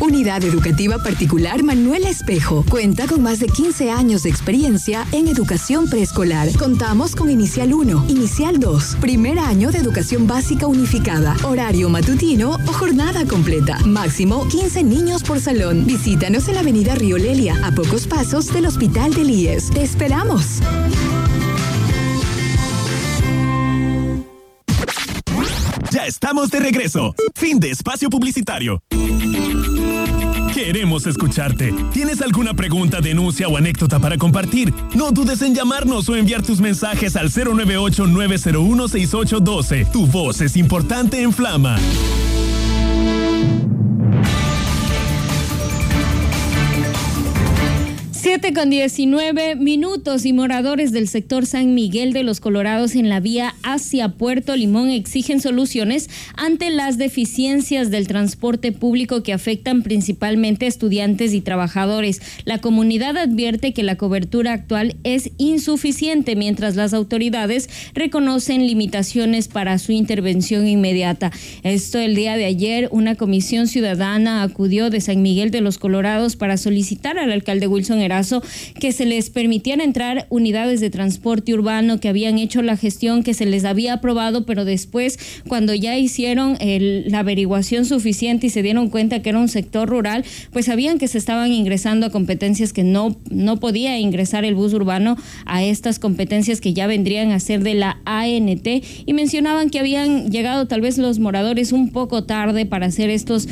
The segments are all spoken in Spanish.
Unidad Educativa Particular Manuel Espejo cuenta con más de 15 años de experiencia en educación preescolar. Contamos con Inicial 1, Inicial 2, primer año de educación básica unificada, horario matutino o jornada completa. Máximo 15 niños por salón. Visítanos en la avenida Río Lelia, a pocos pasos del Hospital del IES. ¡Te esperamos! Ya estamos de regreso. Fin de espacio publicitario. Queremos escucharte. ¿Tienes alguna pregunta, denuncia o anécdota para compartir? No dudes en llamarnos o enviar tus mensajes al 098-901-6812. Tu voz es importante en Flama. 7:19 y moradores del sector San Miguel de los Colorados en la vía hacia Puerto Limón exigen soluciones ante las deficiencias del transporte público que afectan principalmente a estudiantes y trabajadores. La comunidad advierte que la cobertura actual es insuficiente, mientras las autoridades reconocen limitaciones para su intervención inmediata. Esto el día de ayer, una comisión ciudadana acudió de San Miguel de los Colorados para solicitar al alcalde Wilson Erazo que se les permitiera entrar unidades de transporte urbano que habían hecho la gestión que se les había aprobado, pero después, cuando ya hicieron la averiguación suficiente y se dieron cuenta que era un sector rural, pues sabían que se estaban ingresando a competencias que no podía ingresar el bus urbano a estas competencias que ya vendrían a ser de la ANT, y mencionaban que habían llegado tal vez los moradores un poco tarde para hacer estas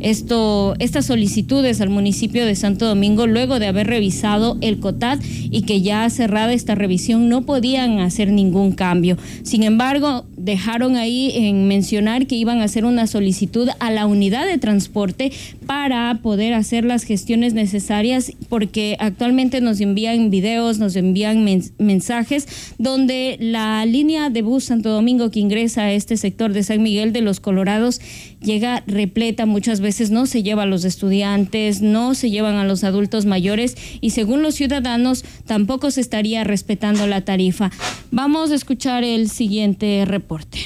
solicitudes al municipio de Santo Domingo, luego de haber revisado el COTAD, y que ya cerrada esta revisión no podían hacer ningún cambio. Sin embargo, dejaron ahí en mencionar que iban a hacer una solicitud a la unidad de transporte para poder hacer las gestiones necesarias, porque actualmente nos envían videos, nos envían mensajes donde la línea de bus Santo Domingo que ingresa a este sector de San Miguel de los Colorados llega repleta, muchas veces no se lleva a los estudiantes, no se llevan a los adultos mayores, y según los ciudadanos tampoco se estaría respetando la tarifa. Vamos a escuchar el siguiente reporte.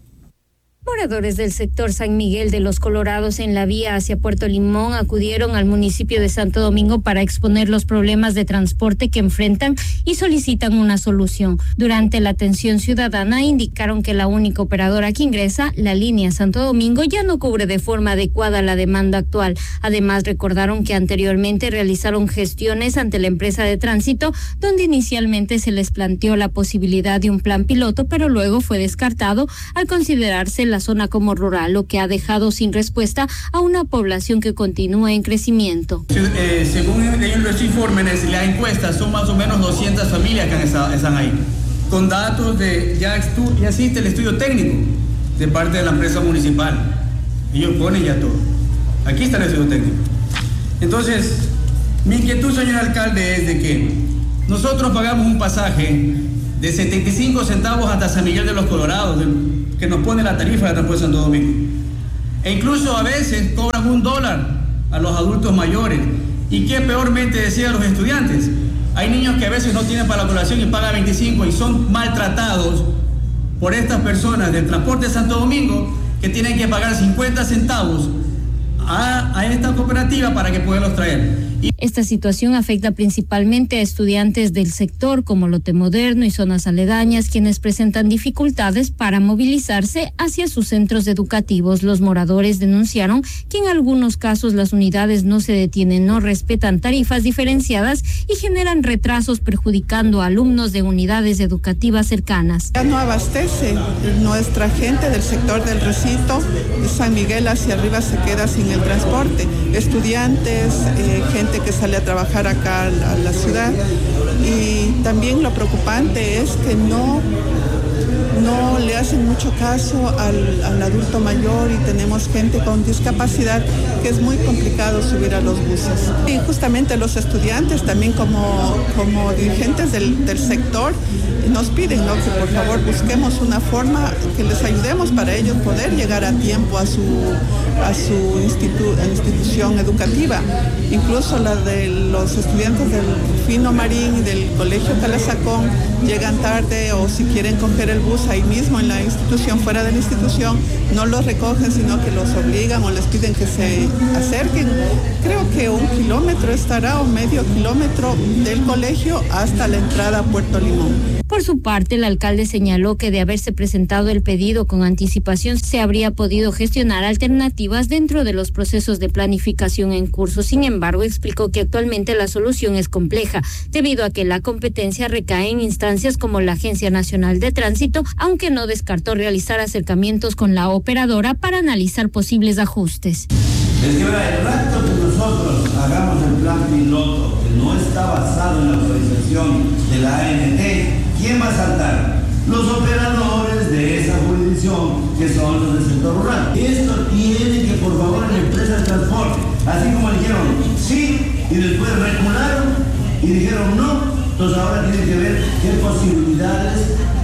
Moradores del sector San Miguel de los Colorados en la vía hacia Puerto Limón acudieron al municipio de Santo Domingo para exponer los problemas de transporte que enfrentan y solicitan una solución. Durante la atención ciudadana indicaron que la única operadora que ingresa, la línea Santo Domingo, ya no cubre de forma adecuada la demanda actual. Además, recordaron que anteriormente realizaron gestiones ante la empresa de tránsito, donde inicialmente se les planteó la posibilidad de un plan piloto, pero luego fue descartado al considerarse la zona como rural, lo que ha dejado sin respuesta a una población que continúa en crecimiento. Según los informes, la encuesta, son más o menos 200 familias que están ahí, con datos de ya existe el estudio técnico de parte de la empresa municipal. Ellos ponen ya todo. Aquí está el estudio técnico. Entonces, mi inquietud, señor alcalde, es de que nosotros pagamos un pasaje de 75 centavos hasta San Miguel de los Colorados, que nos pone la tarifa de transporte Santo Domingo. E incluso a veces cobran $1 a los adultos mayores. Y qué peormente decía a los estudiantes. Hay niños que a veces no tienen para la colación y pagan 25 y son maltratados por estas personas del transporte Santo Domingo, que tienen que pagar 50 centavos a esta cooperativa para que puedan los traer. Esta situación afecta principalmente a estudiantes del sector como Lote Moderno y zonas aledañas, quienes presentan dificultades para movilizarse hacia sus centros educativos. Los moradores denunciaron que en algunos casos las unidades no se detienen, no respetan tarifas diferenciadas y generan retrasos, perjudicando a alumnos de unidades educativas cercanas. Ya no abastece, nuestra gente del sector del Recito, de San Miguel hacia arriba, se queda sin el transporte. Estudiantes, gente que sale a trabajar acá a la ciudad, y también lo preocupante es que no le hacen mucho caso al adulto mayor, y tenemos gente con discapacidad que es muy complicado subir a los buses. Y justamente los estudiantes también como dirigentes del sector nos piden, ¿no?, que por favor busquemos una forma que les ayudemos para ellos poder llegar a tiempo a su institución educativa. Incluso la de los estudiantes del Rufino Marín y del Colegio Calazacón llegan tarde, o si quieren coger el bus ahí mismo en la institución, fuera de la institución, no los recogen, sino que los obligan o les piden que se acerquen. Creo que 1 kilómetro estará o medio kilómetro del colegio hasta la entrada a Puerto Limón. Por su parte, el alcalde señaló que de haberse presentado el pedido con anticipación se habría podido gestionar alternativas dentro de los procesos de planificación en curso. Sin embargo, explicó que actualmente la solución es compleja, debido a que la competencia recae en instancias como la Agencia Nacional de Tránsito, aunque no descartó realizar acercamientos con la operadora para analizar posibles ajustes. Es que el rato que nosotros hagamos el plan piloto, que no está basado en la autorización de la ANT, ¿quién va a saltar? Los operadores de esa jurisdicción, que son los del sector rural. Esto tiene que, por favor, la empresa de transporte, así como dijeron sí y después recularon y dijeron no, entonces ahora tienen que ver qué posibilidades,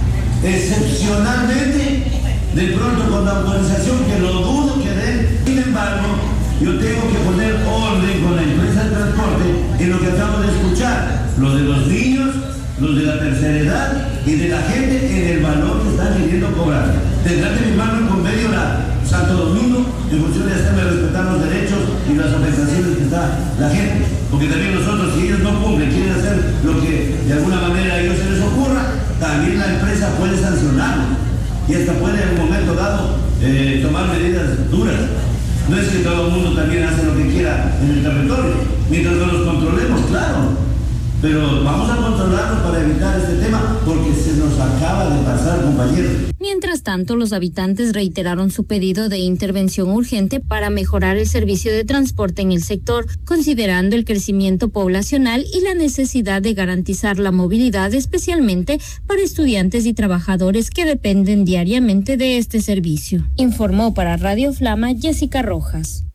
excepcionalmente, de pronto con la autorización, que lo dudo que den. Sin embargo, yo tengo que poner orden con la empresa de transporte en lo que acabo de escuchar, lo de los niños, los de la tercera edad y de la gente en el valor que están queriendo cobrar. Tendrán que firmar un convenio Santo Domingo en función de hacerme respetar los derechos y las organizaciones que está la gente. Porque también nosotros, si ellos no cumplen, quieren hacer lo que de alguna manera a ellos se les ocurra, también la empresa puede sancionarlo y hasta puede en un momento dado tomar medidas duras. No es que todo el mundo también hace lo que quiera en el territorio, mientras no los controlemos, claro. Pero vamos a controlarlos para evitar este tema, porque se nos acaba de pasar, compañeros. Mientras tanto, los habitantes reiteraron su pedido de intervención urgente para mejorar el servicio de transporte en el sector, considerando el crecimiento poblacional y la necesidad de garantizar la movilidad, especialmente para estudiantes y trabajadores que dependen diariamente de este servicio. Informó para Radio Flama Jessica Rojas.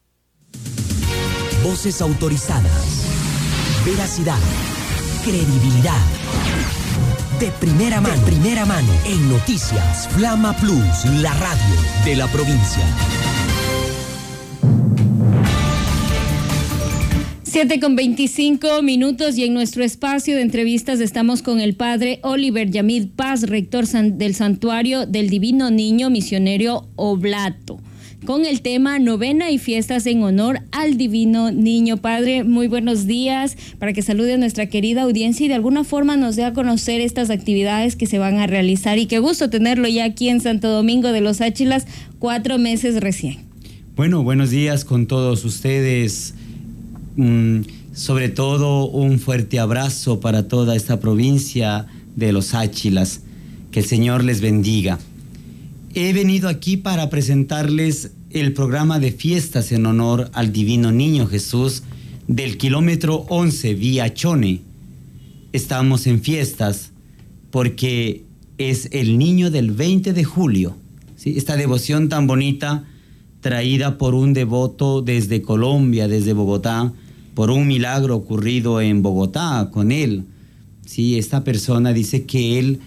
Voces autorizadas. Veracidad, credibilidad. De primera mano, en Noticias Flama Plus, la radio de la provincia. 7:25 y en nuestro espacio de entrevistas estamos con el padre Oliver Yamid Paz, rector del Santuario del Divino Niño Misionero Oblato, con el tema Novena y Fiestas en honor al Divino Niño. Padre, muy buenos días, para que salude a nuestra querida audiencia y de alguna forma nos dé a conocer estas actividades que se van a realizar. Y qué gusto tenerlo ya aquí en Santo Domingo de los Áchilas, 4 meses recién. Bueno, buenos días con todos ustedes. Sobre todo un fuerte abrazo para toda esta provincia de los Áchilas. Que el Señor les bendiga. He venido aquí para presentarles el programa de fiestas en honor al Divino Niño Jesús del kilómetro 11 vía Chone. Estamos en fiestas porque es el niño del 20 de julio. ¿Sí? Esta devoción tan bonita traída por un devoto desde Colombia, desde Bogotá, por un milagro ocurrido en Bogotá con él. ¿Sí? Esta persona dice que él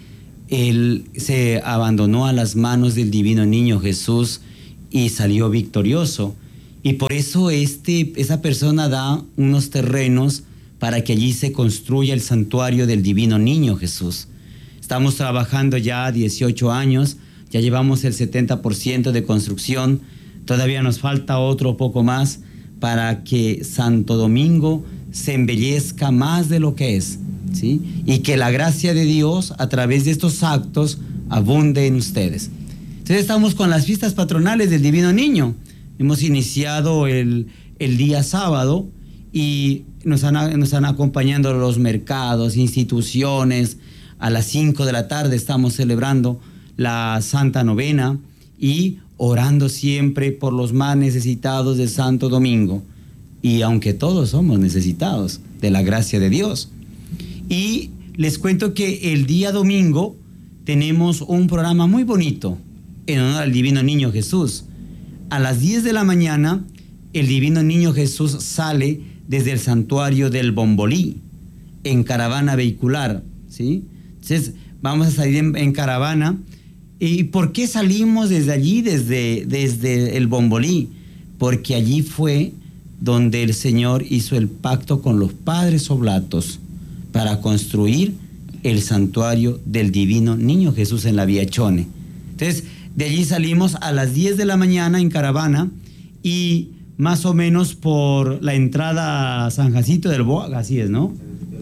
se abandonó a las manos del Divino Niño Jesús y salió victorioso. Y por eso esa persona da unos terrenos para que allí se construya el santuario del Divino Niño Jesús. Estamos trabajando ya 18 años, ya llevamos el 70% de construcción, todavía nos falta otro poco más para que Santo Domingo se embellezca más de lo que es. ¿Sí? Y que la gracia de Dios a través de estos actos abunde en ustedes. Entonces estamos con las fiestas patronales del Divino Niño. Hemos iniciado el día sábado y nos han acompañando los mercados, instituciones. A las 5 de la tarde estamos celebrando la Santa Novena y orando siempre por los más necesitados de Santo Domingo. Y aunque todos somos necesitados de la gracia de Dios. Y les cuento que el día domingo tenemos un programa muy bonito en honor al Divino Niño Jesús. A las 10 de la mañana, el Divino Niño Jesús sale desde el santuario del Bombolí, en caravana vehicular, ¿sí? Entonces, vamos a salir en caravana. ¿Y por qué salimos desde allí, desde el Bombolí? Porque allí fue donde el Señor hizo el pacto con los padres oblatos para construir el santuario del Divino Niño Jesús en la vía Chone. Entonces, De allí salimos a las 10 de la mañana en caravana y más o menos por la entrada a San Jacinto del Boa, así es, ¿no?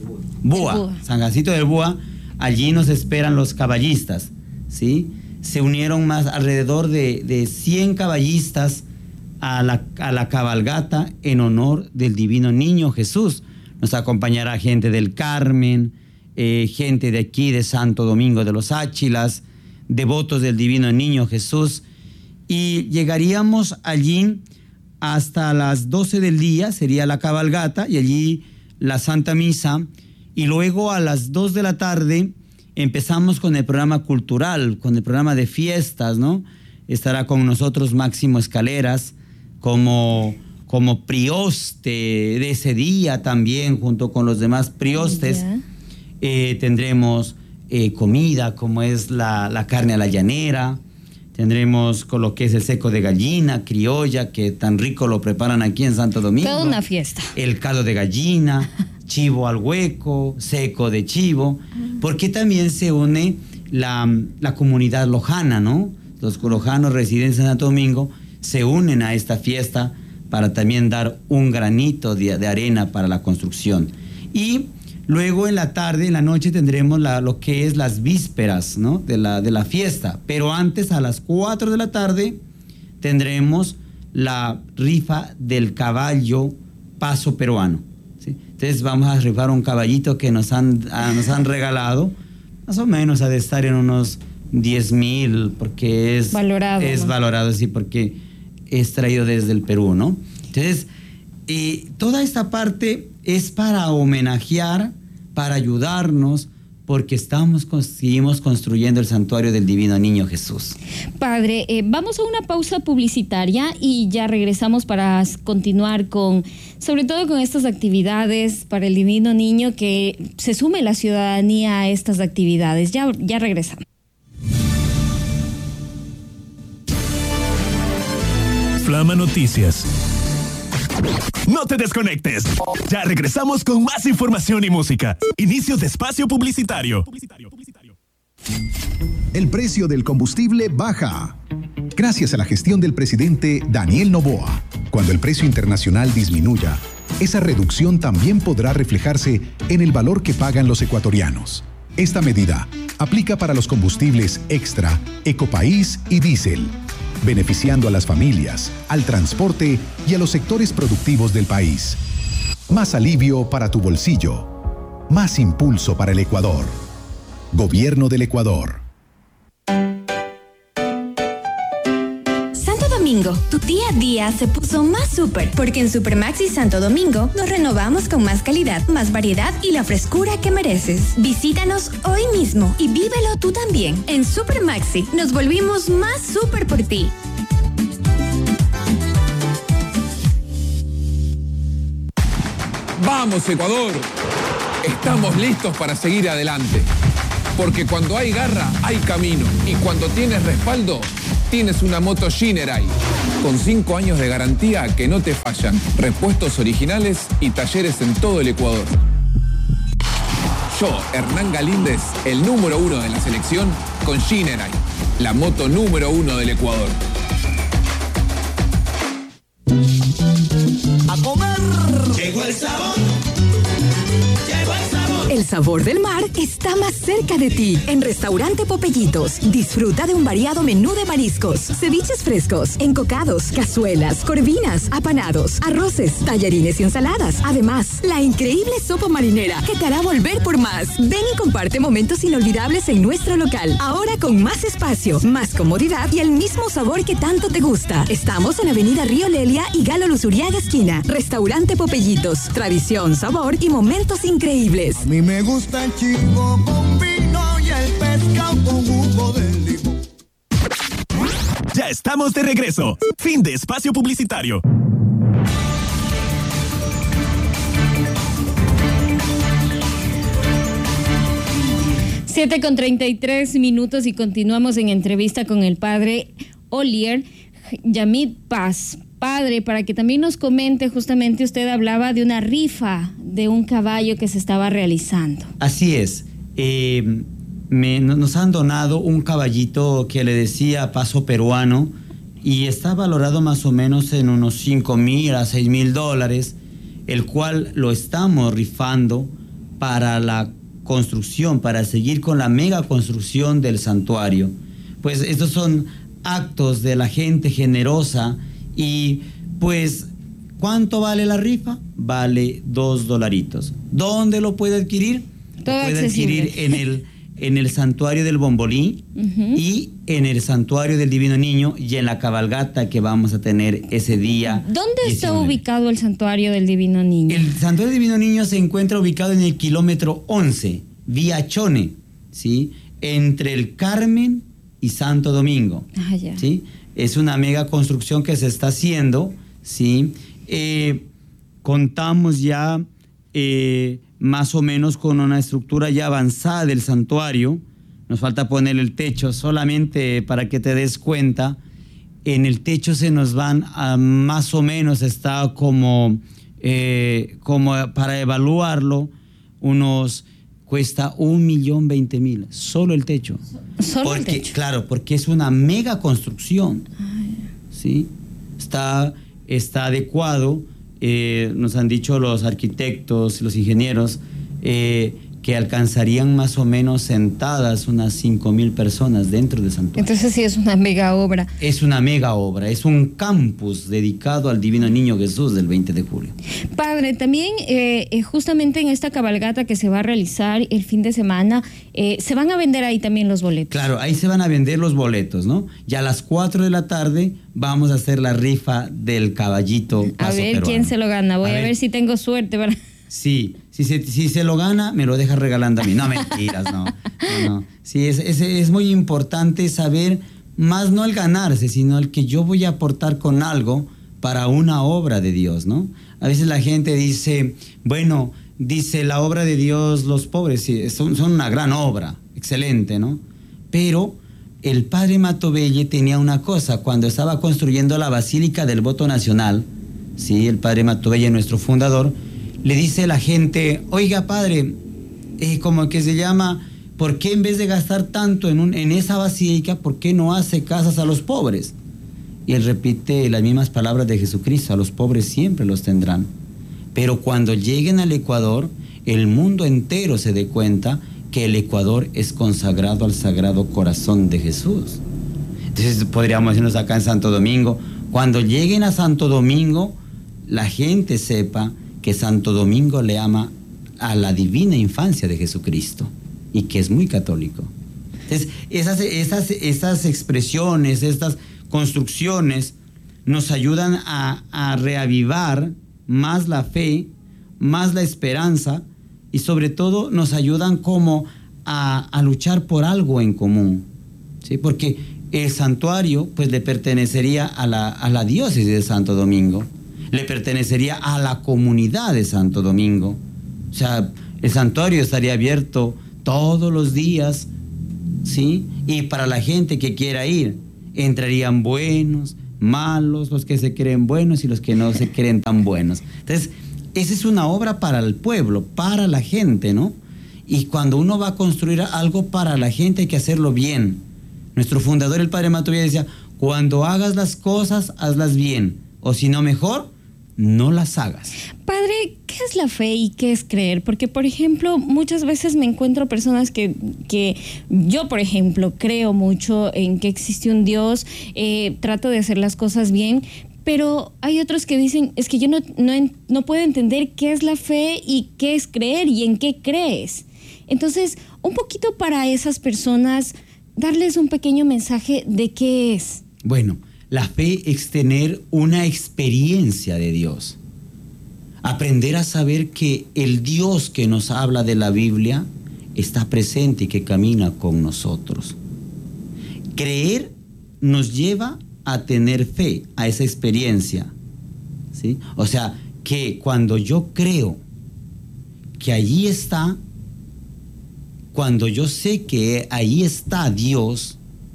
Boa, San Jacinto del Boa, allí nos esperan los caballistas, ¿sí? Se unieron más alrededor de 100 caballistas a la cabalgata en honor del Divino Niño Jesús. Nos acompañará gente del Carmen, gente de aquí de Santo Domingo de los Áchilas, devotos del Divino Niño Jesús, y llegaríamos allí hasta las 12 del día, sería la cabalgata, y allí la Santa Misa, y luego a las 2 de la tarde empezamos con el programa cultural, con el programa de fiestas, ¿no? Estará con nosotros Máximo Escaleras como prioste de ese día también, junto con los demás priostes. Tendremos comida, como es la carne a la llanera, tendremos con lo que es el seco de gallina, criolla, que tan rico lo preparan aquí en Santo Domingo. Toda una fiesta. El caldo de gallina, chivo al hueco, seco de chivo, porque también se une la comunidad lojana, ¿no? Los lojanos residentes en Santo Domingo se unen a esta fiesta para también dar un granito de arena para la construcción. Y luego en la tarde, en la noche, tendremos lo que es las vísperas, ¿no? de la fiesta. Pero antes, a las 4 de la tarde, tendremos la rifa del caballo paso peruano, ¿sí? Entonces vamos a rifar un caballito que nos han regalado, más o menos ha de estar en unos 10,000, porque es valorado, ¿no? Valorado, sí, porque es traído desde el Perú, ¿no? Entonces, toda esta parte es para homenajear, para ayudarnos, porque seguimos construyendo el santuario del Divino Niño Jesús. Padre, vamos a una pausa publicitaria y ya regresamos para continuar sobre todo con estas actividades para el Divino Niño, que se sume la ciudadanía a estas actividades. Ya regresamos. Flama Noticias. No te desconectes. Ya regresamos con más información y música. Inicio de espacio publicitario. El precio del combustible baja. Gracias a la gestión del presidente Daniel Noboa. Cuando el precio internacional disminuya, esa reducción también podrá reflejarse en el valor que pagan los ecuatorianos. Esta medida aplica para los combustibles Extra, Ecopaís y Diésel, beneficiando a las familias, al transporte y a los sectores productivos del país. Más alivio para tu bolsillo. Más impulso para el Ecuador. Gobierno del Ecuador. Santo Domingo, tu día a día se puso más súper, porque en Supermaxi Santo Domingo nos renovamos con más calidad, más variedad y la frescura que mereces. Visítanos hoy mismo y vívelo tú también. En Supermaxi nos volvimos más súper por ti. ¡Vamos, Ecuador! Estamos listos para seguir adelante. Porque cuando hay garra, hay camino. Y cuando tienes respaldo, tienes una moto Shinerai. Con 5 años de garantía que no te fallan. Repuestos originales y talleres en todo el Ecuador. Yo, Hernán Galíndez, el número 1 de la selección, con Shinerai. La moto número 1 del Ecuador. ¡A comer! Llegó el sabor. Llegó el sabor. El sabor del mar está más cerca de ti. En Restaurante Popellitos, disfruta de un variado menú de mariscos, ceviches frescos, encocados, cazuelas, corvinas, apanados, arroces, tallarines y ensaladas. Además, la increíble sopa marinera que te hará volver por más. Ven y comparte momentos inolvidables en nuestro local. Ahora con más espacio, más comodidad y el mismo sabor que tanto te gusta. Estamos en Avenida Río Lelia y Galo Luzuriaga esquina. Restaurante Popellitos, tradición, sabor y momentos increíbles. A mí me gusta el chivo con vino y el pescado con jugo de limón. Ya estamos de regreso. Fin de espacio publicitario. Siete con 33 minutos y continuamos en entrevista con el padre Olier Yamid Paz. Padre, para que también nos comente, justamente usted hablaba de una rifa de un caballo que se estaba realizando. Así es. nos han donado un caballito que le decía paso peruano y está valorado más o menos en unos 5,000 a 6,000 dólares, el cual lo estamos rifando para la construcción, para seguir con la mega construcción del santuario. Pues estos son actos de la gente generosa y pues ¿cuánto vale la rifa? Vale $2. ¿Dónde lo puede adquirir? Todo lo puede accesible. adquirir en el santuario del Bombolí y en el santuario del Divino Niño y en la cabalgata que vamos a tener ese día. ¿Dónde 19. está ubicado el santuario del Divino Niño? El santuario del Divino Niño se encuentra ubicado en el kilómetro 11, vía Chone, ¿sí? Entre el Carmen y Santo Domingo. Ah, ya. ¿Sí? Es una mega construcción que se está haciendo, ¿sí? Contamos ya más o menos con una estructura ya avanzada del santuario. Nos falta poner el techo, solamente para que te des cuenta. En el techo se nos van a más o menos, está como para evaluarlo, cuesta 1,020,000, solo el techo. Solo el techo. Claro, porque es una mega construcción. ¿Sí? Está adecuado. Nos han dicho los arquitectos, los ingenieros, que alcanzarían más o menos sentadas unas 5,000 personas dentro del santuario. Entonces sí es una mega obra. Es una mega obra, es un campus dedicado al Divino Niño Jesús del 20 de julio. Padre, también justamente en esta cabalgata que se va a realizar el fin de semana, se van a vender ahí también los boletos. Claro, ahí se van a vender los boletos, ¿no? Ya a las 4 de la tarde vamos a hacer la rifa del caballito paso A ver peruano. quién se lo gana, voy a ver si tengo suerte para... Sí, si se lo gana, me lo deja regalando a mí. No, mentiras, no. Sí, es muy importante saber, más no el ganarse, sino el que yo voy a aportar con algo para una obra de Dios, ¿no? A veces la gente dice, bueno, dice la obra de Dios, los pobres, sí, son una gran obra, excelente, ¿no? Pero el padre Matovelle tenía una cosa, cuando estaba construyendo la Basílica del Voto Nacional, sí, el padre Matovelle, nuestro fundador, le dice a la gente, oiga padre, como que se llama, ¿por qué en vez de gastar tanto en esa basílica, por qué no hace casas a los pobres? Y él repite las mismas palabras de Jesucristo, a los pobres siempre los tendrán. Pero cuando lleguen al Ecuador, el mundo entero se dé cuenta que el Ecuador es consagrado al Sagrado Corazón de Jesús. Entonces podríamos decirnos acá en Santo Domingo, cuando lleguen a Santo Domingo, la gente sepa que Santo Domingo le ama a la divina infancia de Jesucristo y que es muy católico. Entonces, esas expresiones, estas construcciones nos ayudan a reavivar más la fe, más la esperanza y sobre todo nos ayudan como a luchar por algo en común, ¿sí? Porque el santuario pues le pertenecería a la diócesis de Santo Domingo, le pertenecería a la comunidad de Santo Domingo. O sea, el santuario estaría abierto todos los días, ¿sí? Y para la gente que quiera ir, entrarían buenos, malos, los que se creen buenos y los que no se creen tan buenos. Entonces, esa es una obra para el pueblo, para la gente, ¿no? Y cuando uno va a construir algo para la gente hay que hacerlo bien. Nuestro fundador, el padre Matovelle, decía, cuando hagas las cosas, hazlas bien. O si no, mejor, no las hagas. Padre, ¿qué es la fe y qué es creer? Porque, por ejemplo, muchas veces me encuentro personas que yo, por ejemplo, creo mucho en que existe un Dios, trato de hacer las cosas bien, pero hay otros que dicen, es que yo no puedo entender qué es la fe y qué es creer y en qué crees. Entonces, un poquito para esas personas, darles un pequeño mensaje de qué es. Bueno, la fe es tener una experiencia de Dios. Aprender a saber que el Dios que nos habla de la Biblia está presente y que camina con nosotros. Creer nos lleva a tener fe, a esa experiencia, ¿sí? O sea, que cuando yo creo que allí está, cuando yo sé que ahí está Dios,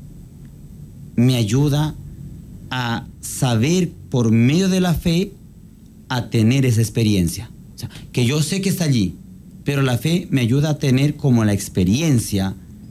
me ayuda a saber por medio de la fe a tener esa experiencia. O sea, que yo sé que está allí, pero la fe me ayuda a tener como la experiencia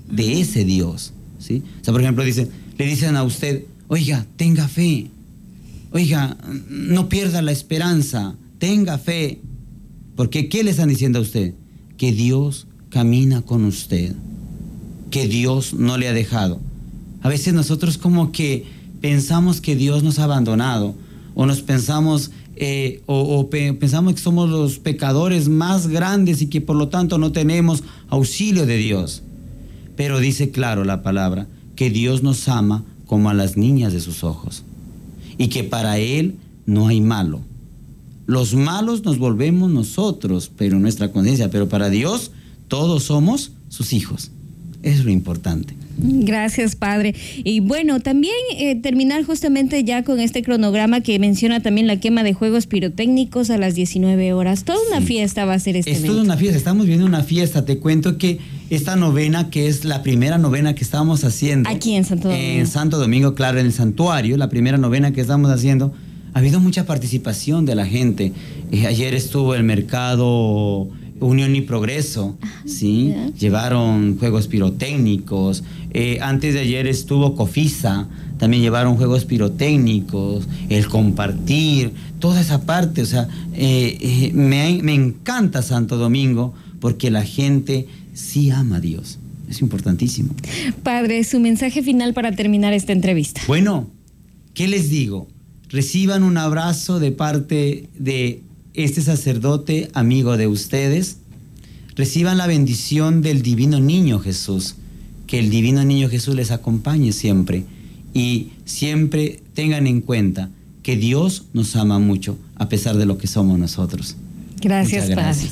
de ese Dios, ¿sí? O sea, por ejemplo, le dicen a usted, oiga, tenga fe, oiga, no pierda la esperanza, tenga fe. Porque ¿qué le están diciendo a usted? Que Dios camina con usted, que Dios no le ha dejado. A veces nosotros como que pensamos que Dios nos ha abandonado, o nos pensamos pensamos que somos los pecadores más grandes y que por lo tanto no tenemos auxilio de Dios. Pero dice claro la palabra que Dios nos ama como a las niñas de sus ojos y que para Él no hay malo. Los malos nos volvemos nosotros, pero nuestra conciencia, pero para Dios todos somos sus hijos. Es lo importante. Gracias, Padre. Y bueno, también terminar justamente ya con este cronograma que menciona también la quema de juegos pirotécnicos a las 19 horas. Toda una fiesta va a ser este evento. Es toda una fiesta, estamos viendo una fiesta. Te cuento que esta novena, que es la primera novena que estamos haciendo. Aquí en Santo Domingo. En Santo Domingo, claro, en el santuario, la primera novena que estamos haciendo. Ha habido mucha participación de la gente. Ayer estuvo el mercado Unión y Progreso, ¿sí? Yeah. Llevaron juegos pirotécnicos. Antes de ayer estuvo Cofisa, también llevaron juegos pirotécnicos, el compartir, toda esa parte. O sea, me encanta Santo Domingo porque la gente sí ama a Dios. Es importantísimo. Padre, su mensaje final para terminar esta entrevista. Bueno, ¿qué les digo? Reciban un abrazo de parte de este sacerdote amigo de ustedes. Reciban la bendición del Divino Niño Jesús. Que el Divino Niño Jesús les acompañe siempre. Y siempre tengan en cuenta que Dios nos ama mucho, a pesar de lo que somos nosotros. Gracias, Padre.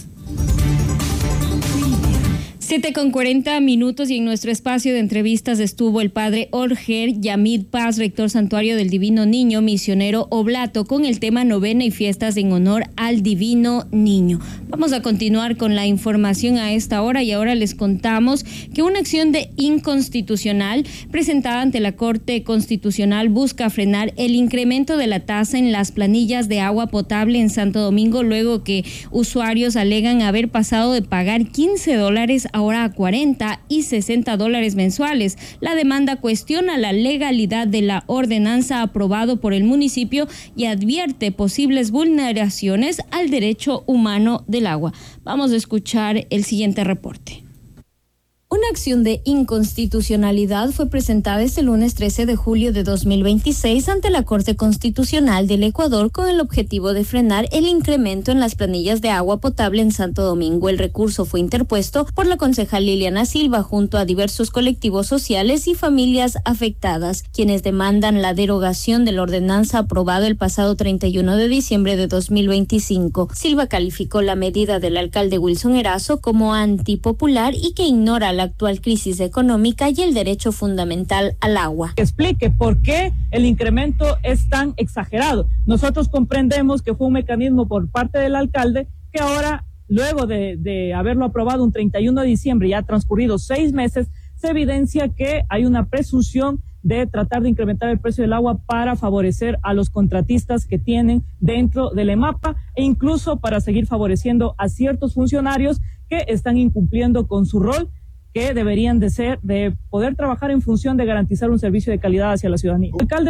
7:40 y en nuestro espacio de entrevistas estuvo el padre Orger Yamid Paz, rector santuario del Divino Niño, misionero oblato, con el tema novena y fiestas en honor al Divino Niño. Vamos a continuar con la información a esta hora y ahora les contamos que una acción de inconstitucional presentada ante la Corte Constitucional busca frenar el incremento de la tasa en las planillas de agua potable en Santo Domingo, luego que usuarios alegan haber pasado de pagar $15 ahora a $40 y $60 mensuales. La demanda cuestiona la legalidad de la ordenanza aprobado por el municipio y advierte posibles vulneraciones al derecho humano del agua. Vamos a escuchar el siguiente reporte. Una acción de inconstitucionalidad fue presentada este lunes 13 de julio de 2026 ante la Corte Constitucional del Ecuador con el objetivo de frenar el incremento en las planillas de agua potable en Santo Domingo. El recurso fue interpuesto por la concejal Liliana Silva junto a diversos colectivos sociales y familias afectadas, quienes demandan la derogación de la ordenanza aprobada el pasado 31 de diciembre de 2025. Silva calificó la medida del alcalde Wilson Erazo como antipopular y que ignora la actual crisis económica y el derecho fundamental al agua. Explique por qué el incremento es tan exagerado. Nosotros comprendemos que fue un mecanismo por parte del alcalde que ahora, luego de haberlo aprobado un 31 de diciembre, ya ha transcurrido 6 meses, se evidencia que hay una presunción de tratar de incrementar el precio del agua para favorecer a los contratistas que tienen dentro del EMAPA e incluso para seguir favoreciendo a ciertos funcionarios que están incumpliendo con su rol, que deberían de poder trabajar en función de garantizar un servicio de calidad hacia la ciudadanía. El alcalde